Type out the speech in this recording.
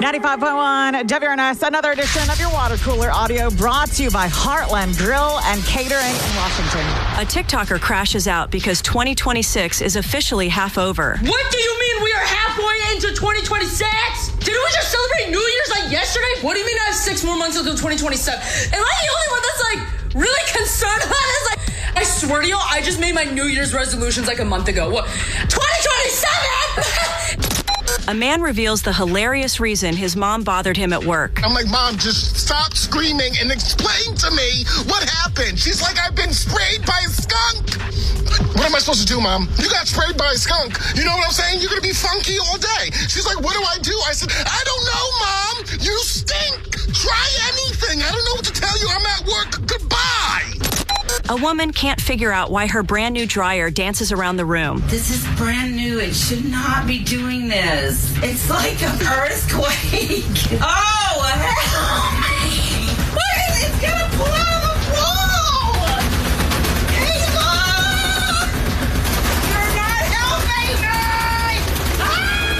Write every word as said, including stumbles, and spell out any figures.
ninety-five point one W R N S, another edition of your water cooler audio brought to you by Heartland Grill and Catering in Washington. A TikToker crashes out because twenty twenty-six is officially half over. What do you mean we are halfway into twenty twenty-six? Didn't we just celebrate New Year's like yesterday? What do you mean I have six more months until twenty twenty-seven? Am I the only one that's like really concerned about this? Like, I swear to you, I just made my New Year's resolutions like a month ago. What? twenty twenty-seven? A man reveals the hilarious reason his mom bothered him at work. I'm like, Mom, just stop screaming and explain to me what happened. She's like, I've been sprayed by a skunk. What am I supposed to do, Mom? You got sprayed by a skunk. You know what I'm saying? You're going to be funky all day. She's like, what do I do? I said, I don't know, Mom. You stink. Try anything. I don't know what to tell you. I'm at work. Goodbye. A woman can't figure out why her brand new dryer dances around the room. This is brand new. It should not be doing this. It's like an earthquake. Oh!